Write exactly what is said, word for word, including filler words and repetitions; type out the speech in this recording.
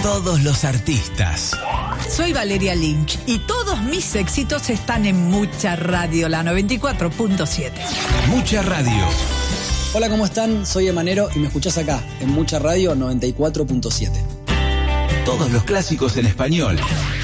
todos los artistas. Soy Valeria Lynch y todos mis éxitos están en Mucha Radio, la noventa y cuatro punto siete. Mucha Radio. Hola, ¿cómo están? Soy Emanero y me escuchás acá, en Mucha Radio noventa y cuatro punto siete. Todos los clásicos en español.